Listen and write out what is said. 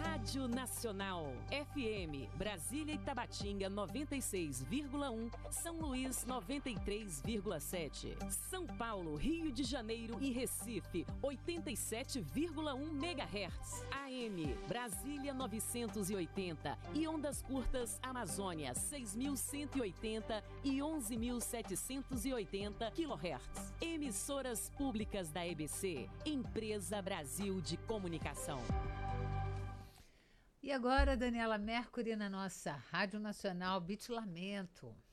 Rádio Nacional, FM, Brasília e Tabatinga 96,1, São Luís 93,7, São Paulo, Rio de Janeiro e Recife 87,1 MHz, AM, Brasília 980 e ondas curtas Amazônia 6.180 e 11.780 kHz. Emissoras públicas da EBC, Empresa Brasil de Comunicação. E agora, Daniela Mercury, na nossa Rádio Nacional, Beat Lamento.